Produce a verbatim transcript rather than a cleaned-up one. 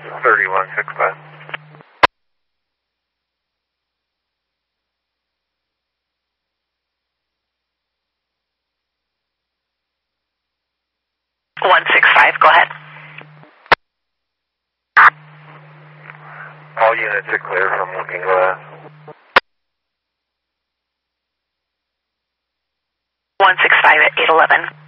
thirty-one sixty-five. one six five, go ahead. All units are clear from Looking Glass. one six five at eight eleven.